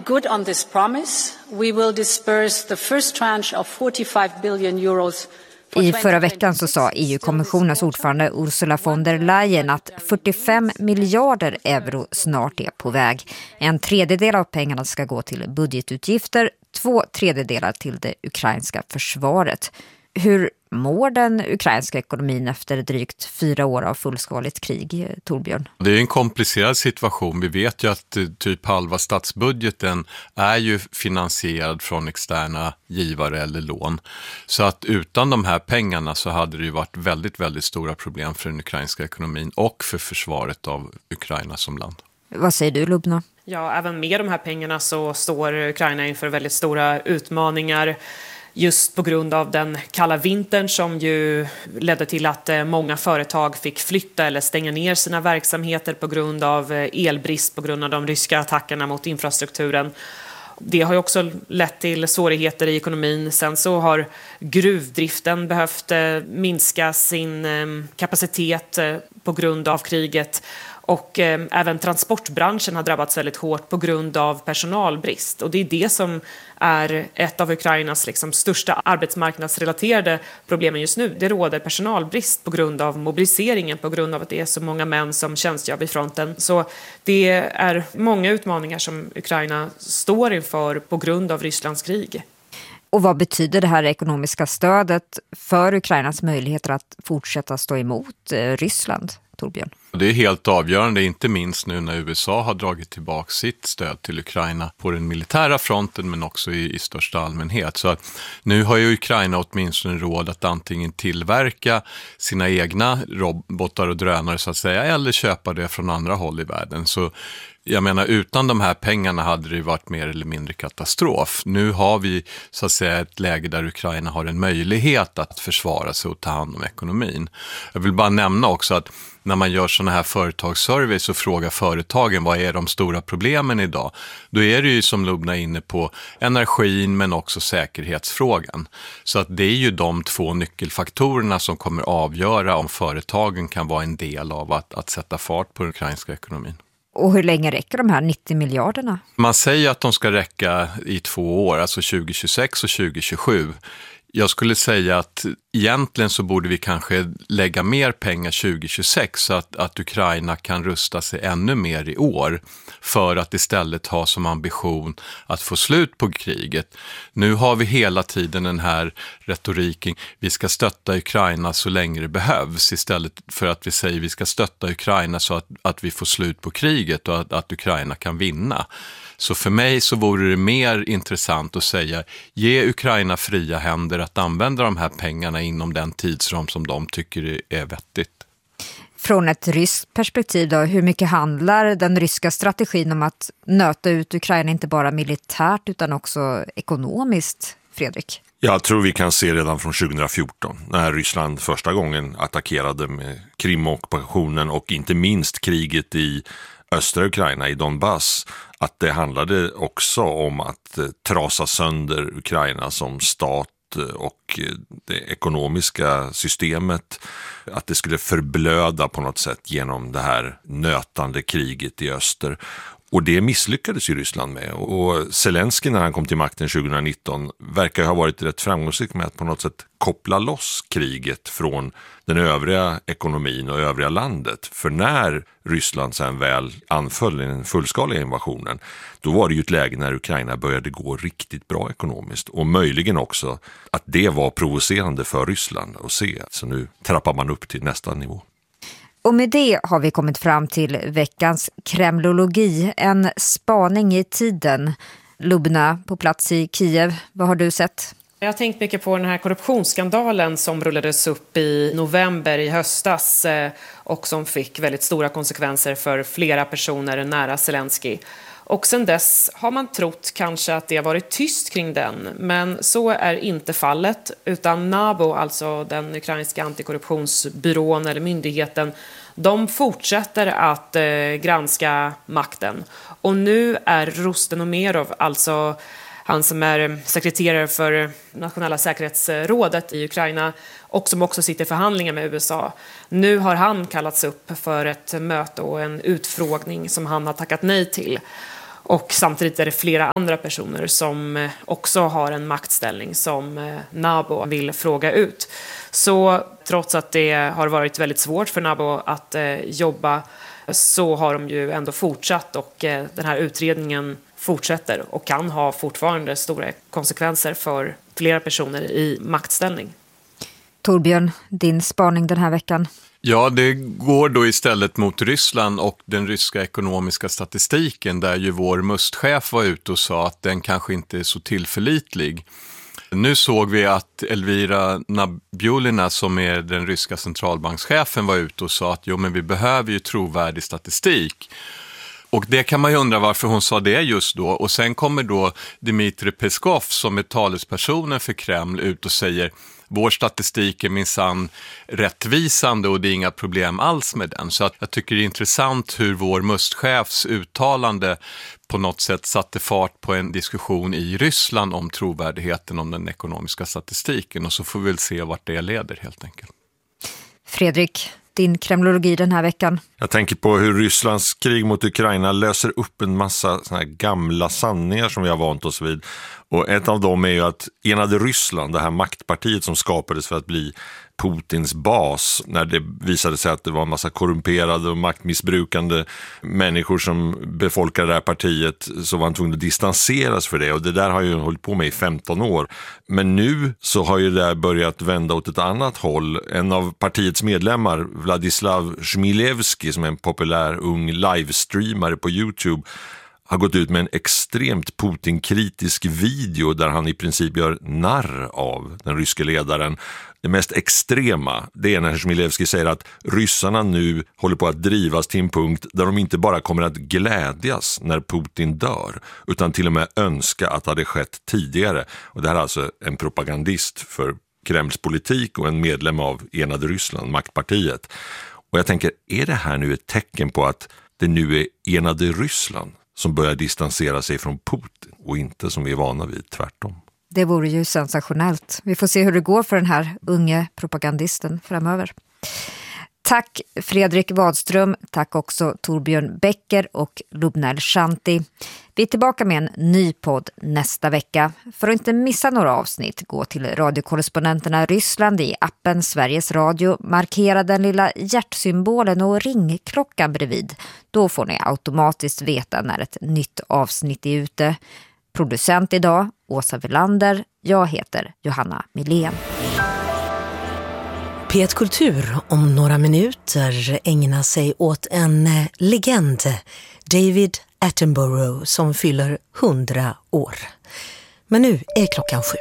good on this promise. We will disperse the first tranche of 45 billion euros. I förra veckan så sa EU-kommissionens ordförande Ursula von der Leyen att 45 miljarder euro snart är på väg. 1/3 av pengarna ska gå till budgetutgifter, 2/3 till det ukrainska försvaret. Hur mår den ukrainska ekonomin efter drygt 4 år av fullskaligt krig, Torbjörn? Det är en komplicerad situation. Vi vet ju att typ halva statsbudgeten är ju finansierad från externa givare eller lån. Så att utan de här pengarna så hade det ju varit väldigt, väldigt stora problem för den ukrainska ekonomin och för försvaret av Ukraina som land. Vad säger du, Lubna? Ja, även med de här pengarna så står Ukraina inför väldigt stora utmaningar. Just på grund av den kalla vintern som ju ledde till att många företag fick flytta eller stänga ner sina verksamheter på grund av elbrist, på grund av de ryska attackerna mot infrastrukturen. Det har ju också lett till svårigheter i ekonomin. Sen så har gruvdriften behövt minska sin kapacitet på grund av kriget. Och även transportbranschen har drabbats väldigt hårt på grund av personalbrist. Och det är det som är ett av Ukrainas största arbetsmarknadsrelaterade problemen just nu. Det råder personalbrist på grund av mobiliseringen, på grund av att det är så många män som tjänstgör vid fronten. Så det är många utmaningar som Ukraina står inför på grund av Rysslands krig. Och vad betyder det här ekonomiska stödet för Ukrainas möjligheter att fortsätta stå emot Ryssland, Torbjörn? Det är helt avgörande, inte minst nu när USA har dragit tillbaka sitt stöd till Ukraina på den militära fronten men också i största allmänhet. Så att nu har ju Ukraina åtminstone råd att antingen tillverka sina egna robotar och drönare så att säga eller köpa det från andra håll i världen. Så jag menar, utan de här pengarna hade det varit mer eller mindre katastrof. Nu har vi så att säga ett läge där Ukraina har en möjlighet att försvara sig och ta hand om ekonomin. Jag vill bara nämna också att när man gör sådana här företagsservice och frågar företagen vad är de stora problemen idag, då är det ju som Lubna är inne på energin men också säkerhetsfrågan. Så att det är ju de 2 nyckelfaktorerna som kommer avgöra om företagen kan vara en del av att sätta fart på den ukrainska ekonomin. Och hur länge räcker de här 90 miljarderna? Man säger att de ska räcka i 2 år, alltså 2026 och 2027. Jag skulle säga att egentligen så borde vi kanske lägga mer pengar 2026 så att Ukraina kan rusta sig ännu mer i år för att istället ha som ambition att få slut på kriget. Nu har vi hela tiden den här retoriken, vi ska stötta Ukraina så länge det behövs istället för att vi säger vi ska stötta Ukraina så att vi får slut på kriget och att Ukraina kan vinna. Så för mig så vore det mer intressant att säga ge Ukraina fria händer att använda de här pengarna inom den tidsram som de tycker är vettigt. Från ett ryskt perspektiv då, hur mycket handlar den ryska strategin om att nöta ut Ukraina inte bara militärt utan också ekonomiskt, Fredrik? Jag tror vi kan se redan från 2014 när Ryssland första gången attackerade med Krim-ockupationen och inte minst kriget i östra Ukraina, i Donbass, att det handlade också om att trasa sönder Ukraina som stat och det ekonomiska systemet, att det skulle förblöda på något sätt genom det här nötande kriget i öster. Och det misslyckades ju Ryssland med. Och Zelensky när han kom till makten 2019 verkar ha varit rätt framgångsrik med att på något sätt koppla loss kriget från den övriga ekonomin och övriga landet. För när Ryssland sen väl anföll i den fullskaliga invasionen, då var det ju ett läge när Ukraina började gå riktigt bra ekonomiskt. Och möjligen också att det var provocerande för Ryssland att se. Så nu trappar man upp till nästa nivå. Och med det har vi kommit fram till veckans kremlologi, en spaning i tiden. Lubna, på plats i Kiev, vad har du sett? Jag har tänkt mycket på den här korruptionsskandalen som rullades upp i november i höstas och som fick väldigt stora konsekvenser för flera personer nära Zelensky. Och sen dess har man trott kanske att det har varit tyst kring den, men så är inte fallet, utan NABU, alltså den ukrainska antikorruptionsbyrån eller myndigheten, de fortsätter att granska makten. Och nu är Rustem Umerov, alltså han som är sekreterare för nationella säkerhetsrådet i Ukraina och som också sitter i förhandlingar med USA. Nu har han kallats upp för ett möte och en utfrågning som han har tackat nej till. Och samtidigt är det flera andra personer som också har en maktställning som Nabo vill fråga ut. Så trots att det har varit väldigt svårt för Nabo att jobba så har de ju ändå fortsatt, och den här utredningen fortsätter och kan ha fortfarande stora konsekvenser för flera personer i maktställning. Torbjörn, din spaning den här veckan? Ja, det går då istället mot Ryssland och den ryska ekonomiska statistiken, där ju vår MUST-chef var ute och sa att den kanske inte är så tillförlitlig. Nu såg vi att Elvira Nabiulina, som är den ryska centralbankschefen, var ute och sa att men vi behöver ju trovärdig statistik. Och det kan man ju undra varför hon sa det just då. Och sen kommer då Dmitrij Peskov, som är talespersonen för Kreml, ut och säger: vår statistik är minsann rättvisande och det är inga problem alls med den. Så att jag tycker det är intressant hur vår MUST-chefs uttalande på något sätt satte fart på en diskussion i Ryssland om trovärdigheten om den ekonomiska statistiken. Och så får vi väl se vart det leder helt enkelt. Fredrik, din kremlologi den här veckan? Jag tänker på hur Rysslands krig mot Ukraina löser upp en massa såna här gamla sanningar som vi har vant oss vid. Och ett av dem är ju att Enade Ryssland, det här maktpartiet som skapades för att bli Putins bas, när det visade sig att det var en massa korrumperade och maktmissbrukande människor som befolkade det här partiet, så var han tvungen att distanseras för det. Och det där har ju hållit på med i 15 år. Men nu så har ju det här börjat vända åt ett annat håll. En av partiets medlemmar, Vladislav Smilevski, som är en populär ung livestreamare på YouTube, har gått ut med en extremt Putin-kritisk video där han i princip gör narr av den ryske ledaren. Det mest extrema, det är när Smilevski säger att ryssarna nu håller på att drivas till en punkt där de inte bara kommer att glädjas när Putin dör, utan till och med önska att det hade skett tidigare. Och det här är alltså en propagandist för Kremls politik och en medlem av Enade Ryssland, maktpartiet. Och jag tänker, är det här nu ett tecken på att det nu är Enade Ryssland som börjar distansera sig från Putin och inte, som vi är vana vid, tvärtom? Det vore ju sensationellt. Vi får se hur det går för den här unge propagandisten framöver. Tack Fredrik Wadström, tack också Torbjörn Becker och Lubnel Shanti. Vi är tillbaka med en ny podd nästa vecka. För att inte missa några avsnitt, gå till radiokorrespondenterna i Ryssland i appen Sveriges Radio. Markera den lilla hjärtsymbolen och ringklockan bredvid. Då får ni automatiskt veta när ett nytt avsnitt är ute. Producent idag, Åsa Velander. Jag heter Johanna Milén. P1 Kultur om några minuter ägnar sig åt en legend, David Attenborough, som fyller 100 år. Men nu är klockan 7.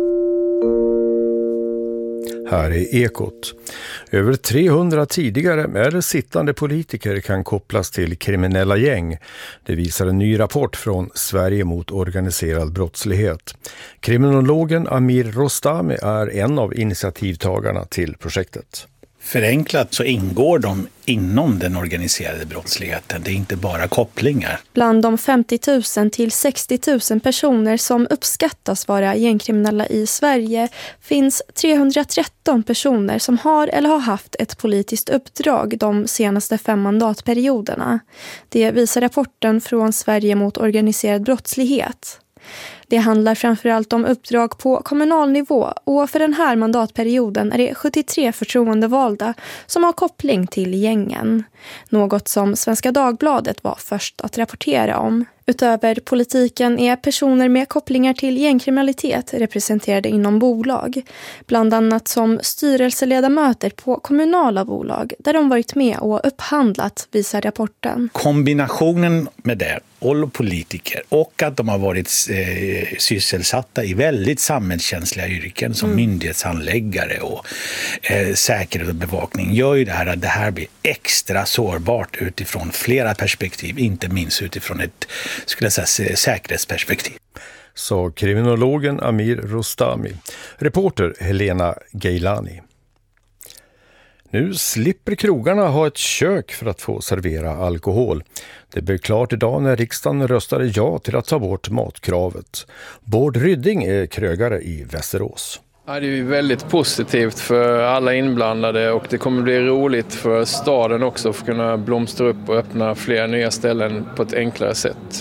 Här är Ekot. Över 300 tidigare eller sittande politiker kan kopplas till kriminella gäng. Det visar en ny rapport från Sverige mot organiserad brottslighet. Kriminologen Amir Rostami är en av initiativtagarna till projektet. Förenklat så ingår de inom den organiserade brottsligheten. Det är inte bara kopplingar. Bland de 50 000 till 60 000 personer som uppskattas vara gängkriminella i Sverige finns 313 personer som har eller har haft ett politiskt uppdrag de senaste 5 mandatperioderna. Det visar rapporten från Sverige mot organiserad brottslighet. Det handlar framförallt om uppdrag på kommunal nivå, och för den här mandatperioden är det 73 förtroendevalda som har koppling till gängen. Något som Svenska Dagbladet var först att rapportera om. Utöver politiken är personer med kopplingar till gängkriminalitet representerade inom bolag. Bland annat som styrelseledamöter på kommunala bolag där de varit med och upphandlat, visar rapporten. Kombinationen med det, och politiker, och att de har varit sysselsatta i väldigt samhällskänsliga yrken som myndighetshandläggare och säkerhet och bevakning, gör ju det här att det här blir extra sårbart utifrån flera perspektiv, inte minst utifrån ett, skulle jag säga, säkerhetsperspektiv. Så kriminologen Amir Rostami. Reporter Helena Geilani. Nu slipper krogarna ha ett kök för att få servera alkohol. Det blev klart idag när riksdagen röstade ja till att ta bort matkravet. Bård Rydding är krögare i Västerås. Ja, det är väldigt positivt för alla inblandade, och det kommer bli roligt för staden också för att kunna blomstra upp och öppna fler nya ställen på ett enklare sätt.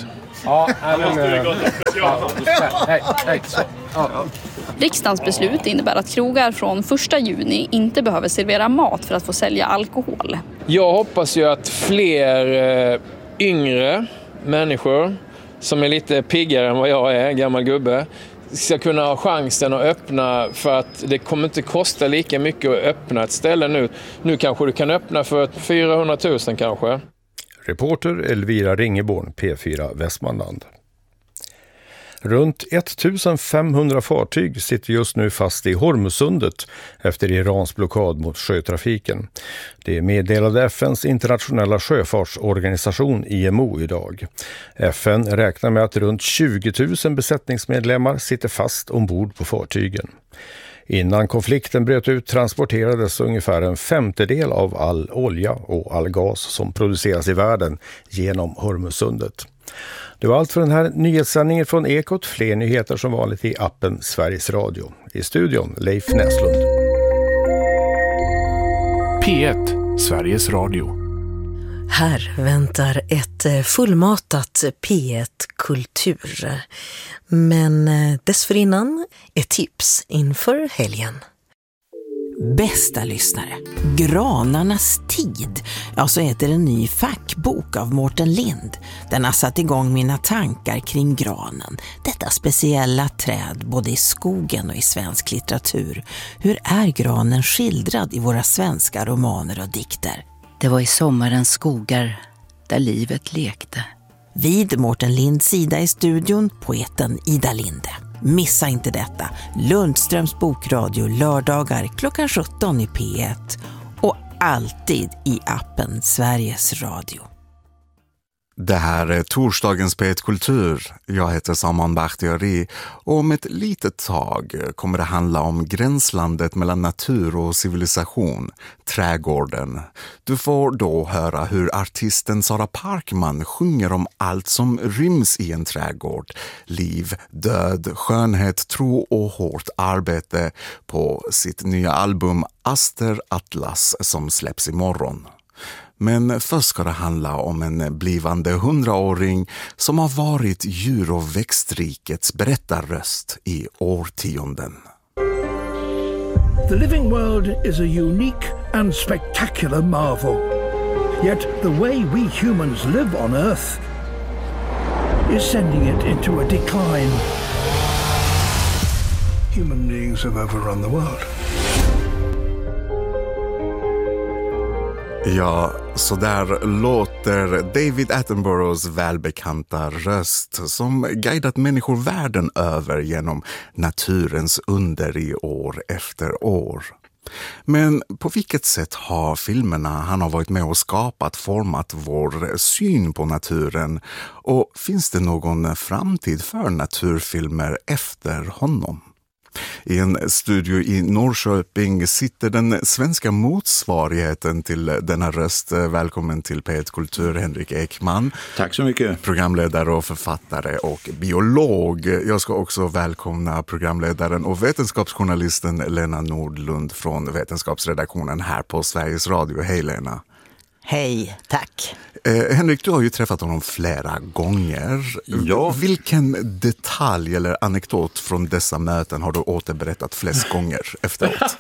Riksdagens beslut innebär att krogar från 1 juni inte behöver servera mat för att få sälja alkohol. Jag hoppas ju att fler yngre människor som är lite piggare än vad jag är, gammal gubbe, ska kunna ha chansen att öppna, för att det kommer inte kosta lika mycket att öppna ett ställe nu. Nu kanske du kan öppna för 400 000 kanske. Reporter Elvira Ringeborn, P4 Västmanland. Runt 1500 fartyg sitter just nu fast i Hormuzsundet efter Irans blockad mot sjötrafiken. Det meddelade FNs internationella sjöfartsorganisation IMO idag. FN räknar med att runt 20 000 besättningsmedlemmar sitter fast ombord på fartygen. Innan konflikten bröt ut transporterades ungefär 1/5 av all olja och all gas som produceras i världen genom Hormuzsundet. Det var allt för den här nyhetssändningen från Ekot. Fler nyheter som vanligt i appen Sveriges Radio. I studion Leif Näslund. P1, Sveriges Radio. Här väntar ett fullmatat P1 Kultur. Men dessförinnan ett tips inför helgen. Bästa lyssnare, Granarnas tid, så heter en ny fackbok av Mårten Lind. Den har satt igång mina tankar kring granen, detta speciella träd både i skogen och i svensk litteratur. Hur är granen skildrad i våra svenska romaner och dikter? Det var i sommarens skogar där livet lekte. Vid Mårten Linds sida i studion, poeten Ida Linde. Missa inte detta. Lundströms bokradio lördagar klockan 17 i P1 och alltid i appen Sveriges Radio. Det här är torsdagens P1 Kultur. Jag heter Saman Bakhtiari och om ett litet tag kommer det handla om gränslandet mellan natur och civilisation, trädgården. Du får då höra hur artisten Sara Parkman sjunger om allt som ryms i en trädgård. Liv, död, skönhet, tro och hårt arbete på sitt nya album Aster Atlas som släpps imorgon. Men först ska det handla om en blivande 100-åring som har varit djur- och växtrikets berättarröst i årtionden. The living world is a unique and spectacular marvel. Yet the way we humans live on Earth is sending it into a decline. Human beings have overrun the world. Ja, så där låter David Attenboroughs välbekanta röst som guidat människor världen över genom naturens under i år efter år. Men på vilket sätt har filmerna han har varit med och skapat format vår syn på naturen? Och finns det någon framtid för naturfilmer efter honom? I en studio i Norrköping sitter den svenska motsvarigheten till denna röst. Välkommen till P1 Kultur, Henrik Ekman. Tack så mycket. Programledare och författare och biolog. Jag ska också välkomna programledaren och vetenskapsjournalisten Lena Nordlund från vetenskapsredaktionen här på Sveriges Radio. Hej Lena. Hej, tack. Henrik, du har ju träffat honom flera gånger. Ja. Vilken detalj eller anekdot från dessa möten har du återberättat flest gånger efteråt?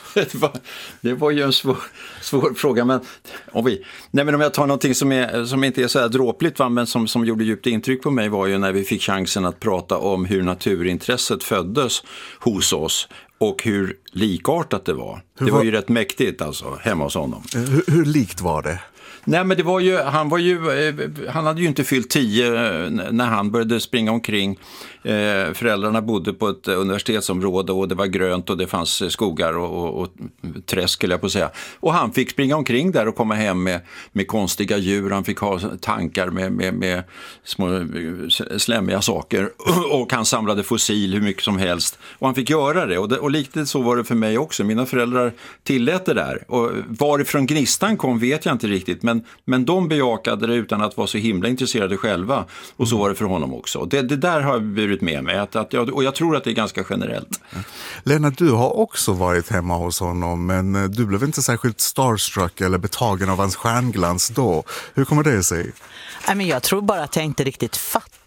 Det var ju en svår fråga, men om jag tar någonting som inte är så här dråpligt, men som gjorde djupt intryck på mig var ju när vi fick chansen att prata om hur naturintresset föddes hos oss och hur likartat det var. Det var ju rätt mäktigt alltså, hemma hos honom. Hur likt var det? Nej, men det var ju, han hade ju inte fyllt 10 när han började springa omkring. Föräldrarna bodde på ett universitetsområde och det var grönt och det fanns skogar och träsk, skulle jag på säga. Och han fick springa omkring där och komma hem med konstiga djur. Han fick ha tankar med små slämmiga saker och han samlade fossil hur mycket som helst. Och han fick göra det och lite så var det för mig också. Mina föräldrar tillät det där. Och varifrån gnistan kom vet jag inte riktigt, men de bejakade det utan att vara så himla intresserade själva. Och så var det för honom också. Det där har burit med mig och jag tror att det är ganska generellt. Lena, du har också varit hemma hos honom, men du blev inte särskilt starstruck eller betagen av hans stjärnglans då. Hur kommer det sig? Jag tror bara att jag inte riktigt fattar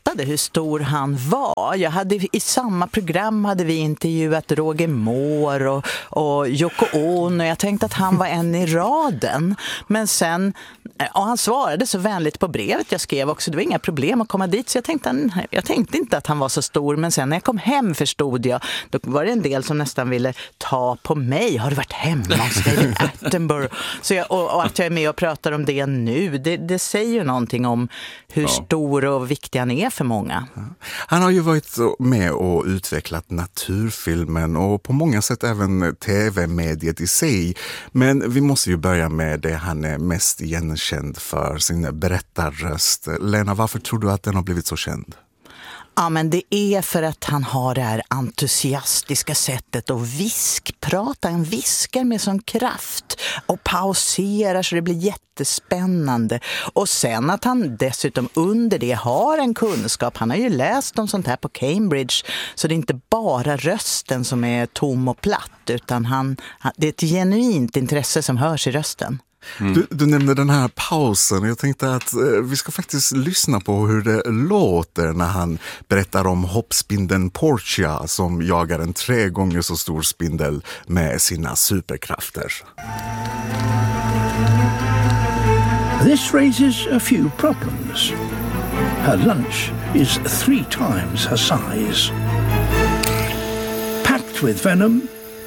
fattade hur stor han var. I samma program hade vi intervjuat Roger Moore och Yoko Ono. Jag tänkte att han var en i raden. Men sen, och han svarade så vänligt på brevet jag skrev också. Det var inga problem att komma dit, så jag tänkte inte att han var så stor. Men sen när jag kom hem förstod jag, då var det en del som nästan ville ta på mig. Har du varit hemma hos David Attenborough? Och att jag är med och pratar om det nu, det säger ju någonting om hur stor och viktig han är för många. Han har ju varit med och utvecklat naturfilmen och på många sätt även tv-mediet i sig. Men vi måste ju börja med det han är mest igenkänd för, sin berättarröst. Lena, varför tror du att den har blivit så känd? Ja, men det är för att han har det här entusiastiska sättet att viskprata. Han viskar med sån kraft och pauserar så det blir jättespännande. Och sen att han dessutom under det har en kunskap. Han har ju läst om sånt här på Cambridge, så det är inte bara rösten som är tom och platt, utan det är ett genuint intresse som hörs i rösten. Du nämnde den här pausen. Jag tänkte att vi ska faktiskt lyssna på hur det låter när han berättar om hoppspindeln Portia som jagar en 3 gånger så stor spindel med sina superkrafter. This raises a few problems. Her lunch is 3 times her size. Packed with venom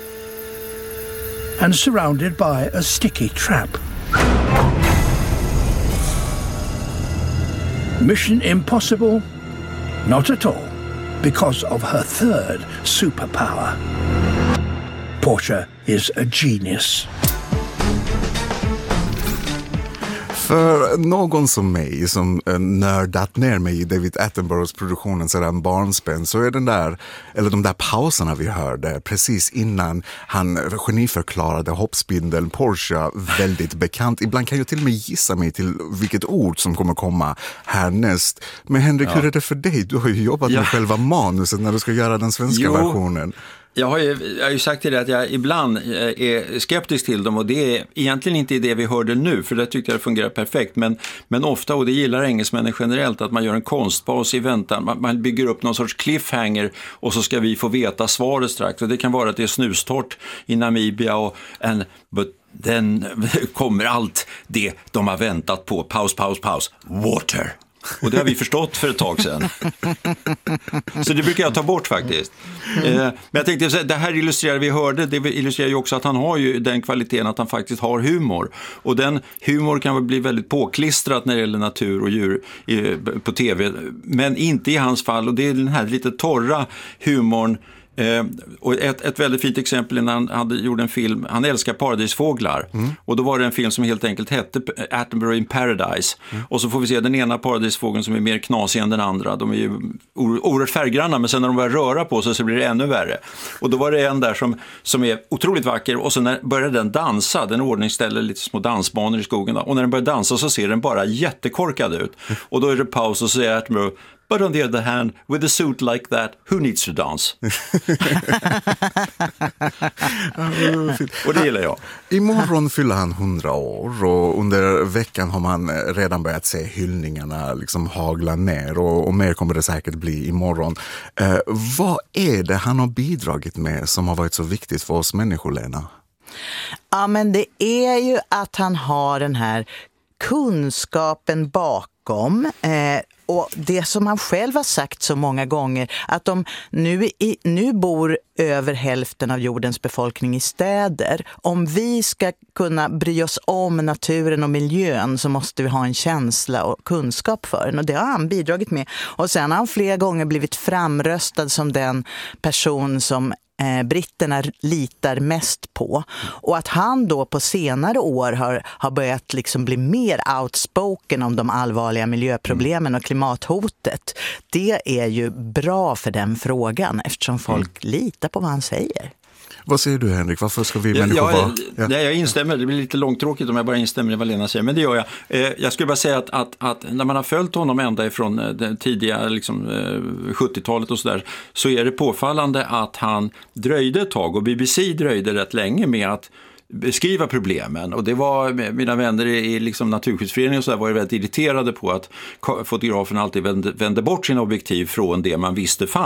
and surrounded by a sticky trap. Mission impossible? Not at all, because of her third superpower. Portia is a genius. För någon som mig som nördat ner mig i David Attenboroughs produktionen sedan barnsben, så är de där pauserna vi hörde precis innan han geniförklarade hoppspindeln Portia väldigt bekant. Ibland kan jag till och med gissa mig till vilket ord som kommer komma härnäst. Men Henrik, hur är det för dig? Du har ju jobbat med själva manuset när du ska göra den svenska versionen. Jag har ju sagt till dig att jag ibland är skeptisk till dem, och det är egentligen inte det vi hörde nu, för det tyckte jag det fungerar perfekt, men ofta, och det gillar engelsmännen generellt, att man gör en konstpaus i väntan, man bygger upp någon sorts cliffhanger och så ska vi få veta svaret strax, och det kan vara att det är snustort i Namibia och den kommer allt det de har väntat på, paus, water. Och det har vi förstått för ett tag sedan. Så det brukar jag ta bort faktiskt. Men jag tänkte, det här illustrerar vi hörde, det illustrerar ju också att han har ju den kvaliteten att han faktiskt har humor. Och den humor kan väl bli väldigt påklistrat när det gäller natur och djur på tv. Men inte i hans fall, och det är den här lite torra humorn. Och ett väldigt fint exempel när han gjorde en film, han älskar paradisfåglar, och då var det en film som helt enkelt hette Attenborough in Paradise, och så får vi se den ena paradisfågeln som är mer knasig än den andra. De är ju oerhört färggranna, men sen när de börjar röra på sig så blir det ännu värre. Och då var det en där som är otroligt vacker, och sen började den dansa, den ordningställer lite små dansbanor i skogen då. Och när den börjar dansa så ser den bara jättekorkad ut, och då är det paus och så säger Attenborough, but on the other hand, with a suit like that, who needs to dance? Och det gillar jag. Imorgon fyller han 100 år, och under veckan har man redan börjat se hyllningarna liksom hagla ner, och mer kommer det säkert bli imorgon. Vad är det han har bidragit med som har varit så viktigt för oss människor, Lena? Ja, men det är ju att han har den här kunskapen bakom, och det som han själv har sagt så många gånger, att de nu bor över hälften av jordens befolkning i städer. Om vi ska kunna bry oss om naturen och miljön så måste vi ha en känsla och kunskap för den. Och det har han bidragit med. Och sen har han flera gånger blivit framröstad som den person som britterna litar mest på. Och att han då på senare år har börjat liksom bli mer outspoken om de allvarliga miljöproblemen och klimathotet. Det är ju bra för den frågan, eftersom folk litar på vad han säger. Vad säger du, Henrik? Varför ska vi människor vara... Nej, jag instämmer. Det blir lite långtråkigt om jag bara instämmer i vad Lena säger, men det gör jag. Jag skulle bara säga att när man har följt honom ända ifrån den tidiga 70-talet och sådär, så är det påfallande att han dröjde ett tag, och BBC dröjde rätt länge med att beskriva problemen. Och det var mina vänner i liksom Naturskyddsföreningen och så där var ju väldigt irriterade på att fotografen alltid vände bort sin objektiv från det man visste fanns.